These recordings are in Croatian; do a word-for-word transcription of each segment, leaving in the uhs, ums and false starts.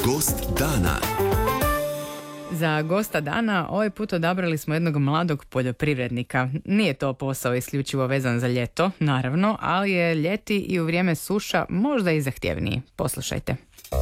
Gost dana. Za gosta dana ovaj put odabrali smo jednog mladog poljoprivrednika. Nije to posao isključivo vezan za ljeto, naravno, ali je ljeti i u vrijeme suša možda i zahtjevniji. Poslušajte.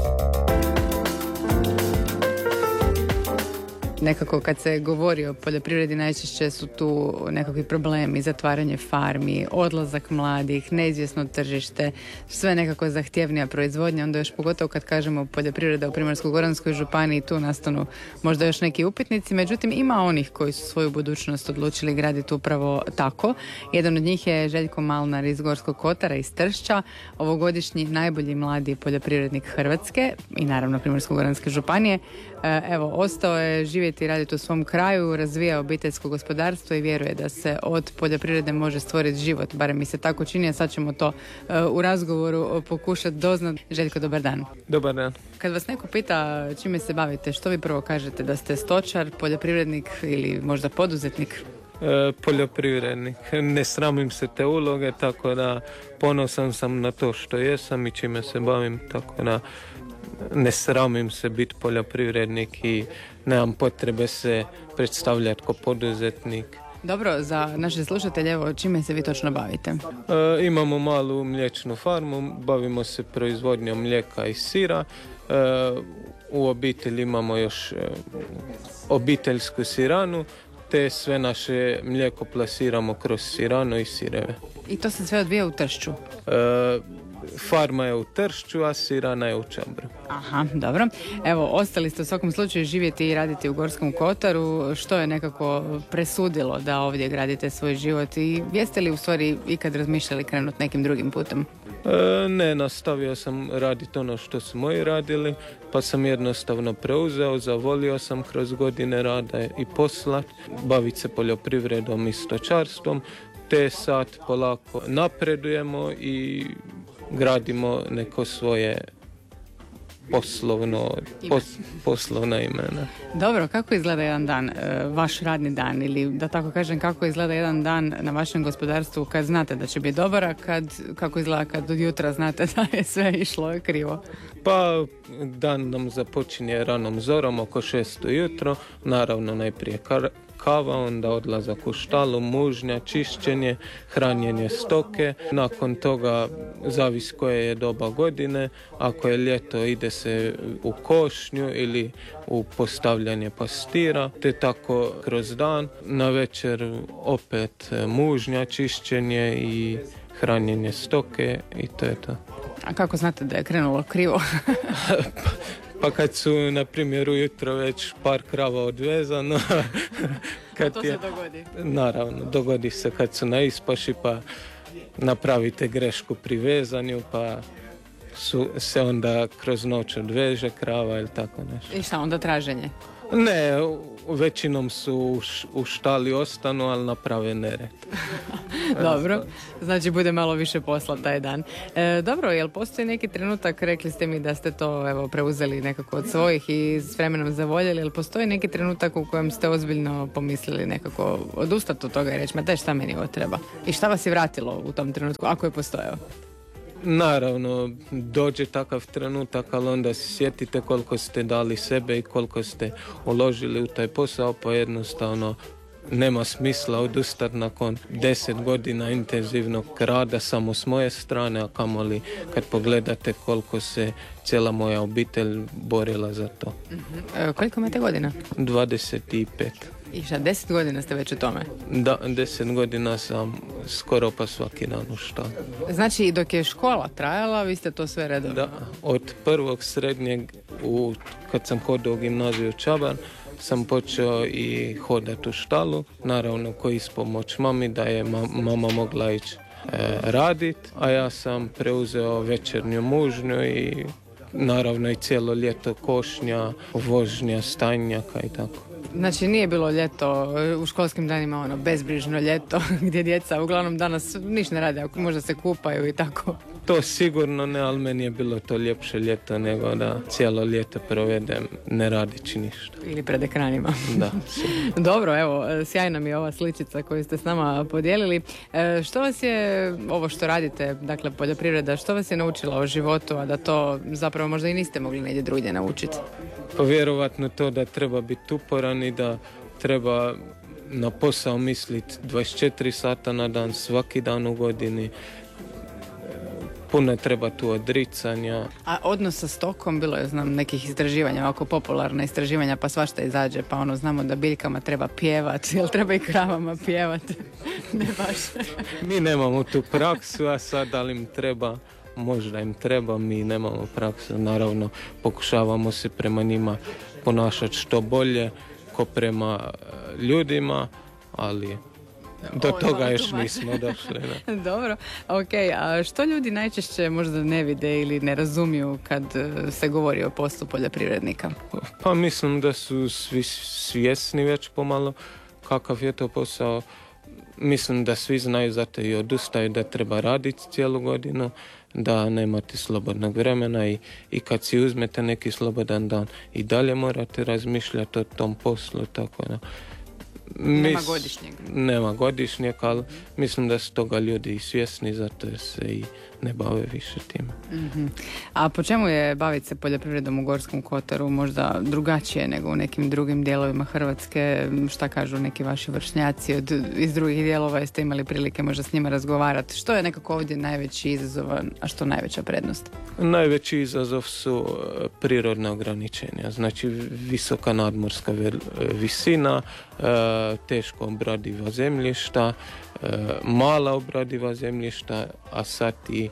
Nekako kad se govori o poljoprivredi najčešće su tu nekakvi problemi, zatvaranje farmi, odlazak mladih, neizvjesno tržište, sve nekako zahtjevnija proizvodnja, onda još pogotovo kad kažemo poljoprivreda u Primorsko-goranskoj županiji, tu nastanu možda još neki upitnici, međutim ima onih koji su svoju budućnost odlučili graditi upravo tako. Jedan od njih je Željko Malnar iz Gorskog kotara, iz Tršća, ovogodišnji najbolji mladi poljoprivrednik Hrvatske i naravno Primorsko-goranske županije. Evo, ostao je živjeti i raditi u svom kraju, razvija obiteljsko gospodarstvo i vjeruje da se od poljoprivrede može stvoriti život, barem mi se tako čini, a sad ćemo to uh, u razgovoru pokušati doznati. Željko, dobar dan. Dobar dan. Kad vas neko pita čime se bavite, što vi prvo kažete, da ste stočar, poljoprivrednik ili možda poduzetnik? E, poljoprivrednik. Ne sramim se te uloge, tako da ponosan sam na to što jesam i čime se bavim, tako da ne sramim se biti poljoprivrednik i nemam potrebe se predstavljati kao poduzetnik. Dobro, za naše slušatelje, evo, čime se vi točno bavite? E, imamo malu mliječnu farmu, bavimo se proizvodnjom mlijeka i sira. E, u obitelji imamo još e, obiteljsku siranu, te sve naše mlijeko plasiramo kroz siranu i sireve. I to se sve odvija u Tršću? E, Farma je u Tršću, a sirana je u Čabru. Aha, dobro. Evo, ostali ste u svakom slučaju živjeti i raditi u Gorskom kotaru. Što je nekako presudilo da ovdje gradite svoj život i jeste li u stvari ikad razmišljali krenuti nekim drugim putem? E, ne, nastavio sam raditi ono što su moji radili, pa sam jednostavno preuzeo, zavolio sam kroz godine rada i posla, baviti se poljoprivredom i stočarstvom, te sad polako napredujemo i gradimo neko svoje poslovno, pos, poslovna imena. Dobro, kako izgleda jedan dan, e, vaš radni dan, ili da tako kažem, kako izgleda jedan dan na vašem gospodarstvu kad znate da će biti dobar, a kad, kako izgleda kad od jutra znate da je sve išlo krivo? Pa dan nam započinje ranom zorom oko šest ujutro, naravno najprije kar kava, onda odlazak u štalu, mužnja, čišćenje, hranjenje stoke. Nakon toga zavisi koje je doba godine. Ako je ljeto ide se u košnju ili u postavljanje pastira, te tako kroz dan. Na večer opet mužnja, čišćenje i hranjenje stoke i to je to. A kako znate da je krenulo krivo? Pa kad su, na primjer, ujutro već par krava odvezano. Kad to se dogodi? Naravno, dogodi se kad su na ispaši, pa napravite grešku pri vezanju, pa su, se onda kroz noć odveže krava ili tako nešto. I šta, onda traženje? Ne, većinom su u štali ostanu, ali naprave nered. Dobro, znači bude malo više posla taj dan. E, dobro, jel postoji neki trenutak, rekli ste mi da ste to evo preuzeli nekako od svojih i s vremenom zavoljeli, jel postoji neki trenutak u kojem ste ozbiljno pomislili nekako odustati od toga i reći, ma daj, šta meni ovo treba? I šta vas je vratilo u tom trenutku, ako je postojao? Naravno, dođe takav trenutak, ali onda se sjetite koliko ste dali sebe i koliko ste uložili u taj posao, pa jednostavno nema smisla odustati nakon deset godina intenzivnog rada samo s moje strane, a kamoli kad pogledate koliko se cijela moja obitelj borila za to. Mm-hmm. E, koliko imate godina? dvadeset pet. I šta, deset godina ste već u tome? Da, deset godina sam skoro pa svaki dan u štali. Znači, dok je škola trajala, vi ste to sve redovno? Da, od prvog srednjeg, u, kad sam hodao u gimnaziju Čabar, sam počeo i hodati u štalu, naravno koji ispomoć mami da je ma, mama mogla ići e, raditi, a ja sam preuzeo večernju mužnju i naravno i cijelo ljeto košnja, vožnja, stajnjaka i tako. Znači nije bilo ljeto u školskim danima ono bezbrižno ljeto gdje djeca uglavnom danas ništa ne rade, možda se kupaju i tako. To sigurno ne, ali meni je bilo to ljepše ljeto nego da cijelo ljeto provedem ne radići ništa. Ili pred ekranima. Da. Dobro, evo, sjajna mi je ova sličica koju ste s nama podijelili. E, što vas je, ovo što radite, dakle poljoprivreda, što vas je naučila o životu, a da to zapravo možda i niste mogli negdje drugdje naučiti? Pa vjerovatno to da treba biti uporan i da treba na posao misliti dvadeset četiri sata na dan, svaki dan u godini. Puno treba tu odricanja. A odnos sa stokom, bilo je, znam, nekih istraživanja, ovako popularna istraživanja, pa svašta izađe, pa ono, znamo da biljkama treba pjevat, jel treba i kravama pjevat? Ne baš. Mi nemamo tu praksu, a sad ali im treba, možda im treba, mi nemamo praksu. Naravno, pokušavamo se prema njima ponašati što bolje, ko prema ljudima, ali do o, toga još nismo došli. Da. Dobro, ok. A što ljudi najčešće možda ne vide ili ne razumiju kad se govori o poslu poljoprivrednika? Pa mislim da su svi svjesni već pomalo kakav je to posao. Mislim da svi znaju, zato i odustaju da treba raditi cijelu godinu, da nemate slobodnog vremena i, i kad si uzmete neki slobodan dan i dalje morate razmišljati o tom poslu, tako da Nema godišnjeg. Nema godišnjeg, ali mislim da su toga ljudi i svjesni, zato se i ne bave više tim. Mm-hmm. A po čemu je baviti se poljoprivredom u Gorskom kotaru možda drugačije nego u nekim drugim dijelovima Hrvatske? Šta kažu neki vaši vršnjaci od, iz drugih dijelova? Jeste imali prilike možda s njima razgovarati? Što je nekako ovdje najveći izazov, a što najveća prednost? Najveći izazov su prirodna ograničenja, znači visoka nadmorska visina, teško obradiva zemljišta, mala obradiva zemljišta, a sad i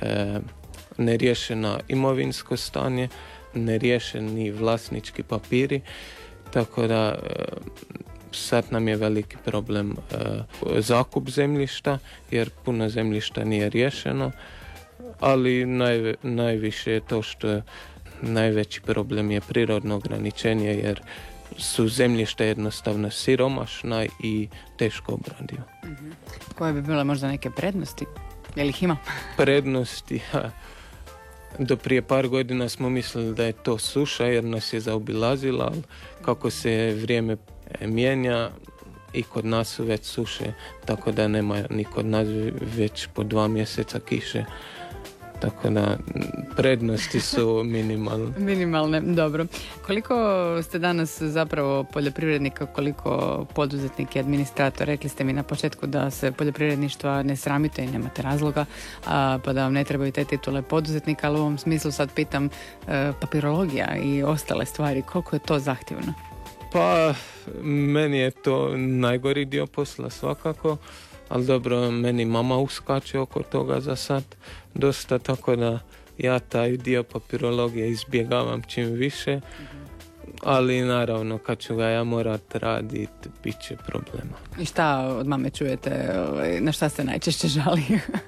neriješena imovinsko stanje, neriješeni vlasnički papiri, tako da sad nam je veliki problem zakup zemljišta, jer puno zemljišta nije riješeno, ali naj, najviše je to što je najveći problem je prirodno ograničenje, jer su zemljište jednostavno siromašna i teško obradiva. Mm-hmm. Koje bi bile možda neke prednosti? Je li ih ima? Prednosti, ja. Do prije par godina smo mislili da je to suša jer nas je zaobilazila, ali kako se vrijeme mijenja i kod nas su već suše, tako da nema ni kod nas već po dva mjeseca kiše. Tako da prednosti su minimalne. Minimalne, dobro. Koliko ste danas zapravo poljoprivrednika, koliko poduzetnik i administrator? Rekli ste mi na početku da se poljoprivredništva ne sramite i nemate razloga, a, pa da vam ne trebaju te titule poduzetnika, ali u ovom smislu sad pitam e, papirologija i ostale stvari, koliko je to zahtjevno? Pa, meni je to najgori dio posla svakako. Ali dobro, meni mama uskače oko toga za sad dosta, tako da ja taj dio papirologije izbjegavam čim više, mm-hmm. ali naravno kad ću ga ja morat raditi, bit će problema. I šta od mame čujete, na šta se najčešće žali?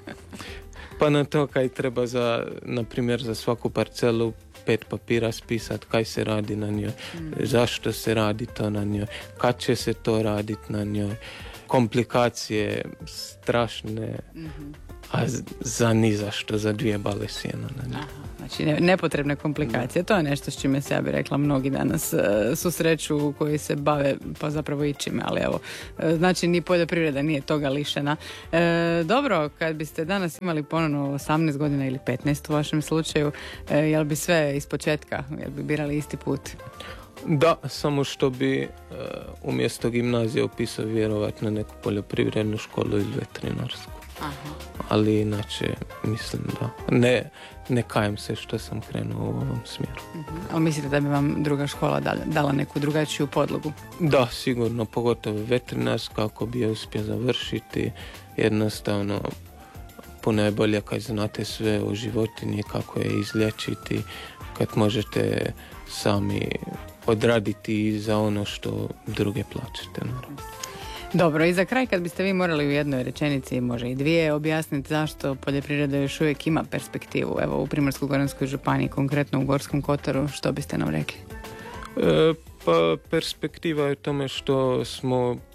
Pa na to kaj treba za, na primjer za svaku parcelu pet papira spisati kaj se radi na njoj, mm. zašto se radi to na njoj, kad će se to raditi na njoj. Komplikacije strašne, mm-hmm. a za ni zašto, za dvije bale sjena. Aha, znači ne, nepotrebne komplikacije, to je nešto s čime se, ja bih rekla, mnogi danas uh, susreću koji se bave pa zapravo i čime, ali evo, uh, znači ni poljoprivreda nije toga lišena. Uh, dobro, kad biste danas imali ponovno osamnaest godina ili petnaest u vašem slučaju, uh, jel bi sve ispočetka, jel bi birali isti put? Da, samo što bi uh, umjesto gimnazije upisao vjerovatno neku poljoprivrednu školu ili veterinarsku. Aha. Ali inače mislim da ne, ne kajem se što sam krenuo u ovom smjeru. Uh-huh. Ali mislite da bi vam druga škola dala, dala neku drugačiju podlogu? Da, sigurno, pogotovo veterinarska, ako bi je uspio završiti, jednostavno puno je bolje kad znate sve o životinji, kako je izlječiti, kad možete sami odraditi za ono što druge plaćate, naravno. Dobro, i za kraj kad biste vi morali u jednoj rečenici, može i dvije, objasniti zašto poljoprivreda još uvijek ima perspektivu, evo u Primorsko-goranskoj županiji, konkretno u Gorskom kotaru, što biste nam rekli? E, pa perspektiva je u tome što smo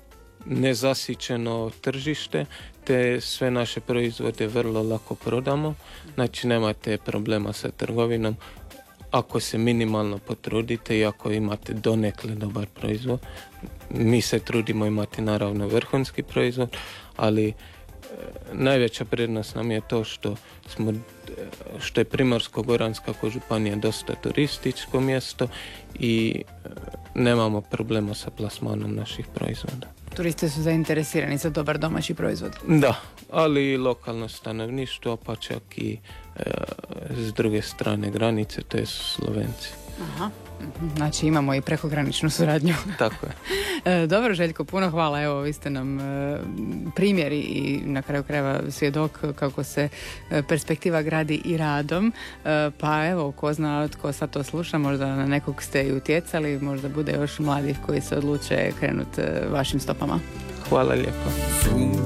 nezasićeno tržište, te sve naše proizvode vrlo lako prodamo, znači nemate problema sa trgovinom ako se minimalno potrudite i ako imate donekle dobar proizvod. Mi se trudimo imati naravno vrhunski proizvod, ali e, najveća prednost nam je to što smo, što je Primorsko-goranska županija dosta turističko mjesto i e, nemamo problema sa plasmanom naših proizvoda. Turisti su zainteresirani za dobar domaći proizvod. Da, ali i lokalno stanovništvo, pa čak i e, s druge strane granice, to je Slovenci. Aha. Znači imamo i prekograničnu suradnju. Tako je. Dobro, Željko, puno hvala. Evo, vi ste nam primjeri i na kraju krajeva svjedok kako se perspektiva gradi i radom. Pa evo, ko zna tko sad to sluša, možda na nekog ste i utjecali, možda bude još mladih koji se odluče krenuti vašim stopama. Hvala lijepo.